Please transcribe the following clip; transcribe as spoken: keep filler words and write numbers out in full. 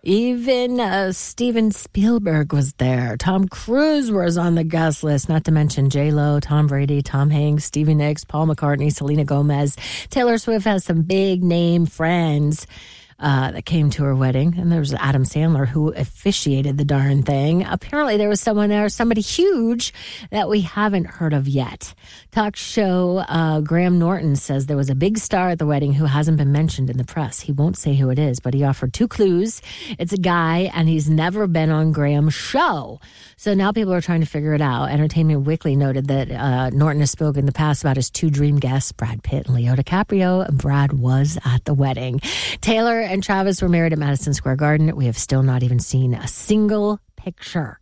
Even uh, Steven Spielberg was there. Tom Cruise was on the guest list, not to mention J-Lo, Tom Brady, Tom Hanks, Stevie Nicks, Paul McCartney, Selena Gomez. Taylor Swift has some big name friends Uh, that came to her wedding, and there was Adam Sandler who officiated the darn thing. Apparently there was someone there, somebody huge that we haven't heard of yet. Talk show uh, Graham Norton says there was a big star at the wedding who hasn't been mentioned in the press. He won't say who it is, but he offered two clues. It's a guy, and he's never been on Graham's show. So now people are trying to figure it out. Entertainment Weekly noted that uh, Norton has spoken in the past about his two dream guests, Brad Pitt and Leo DiCaprio, and Brad was at the wedding. Taylor and Travis were married at Madison Square Garden. We have still not even seen a single picture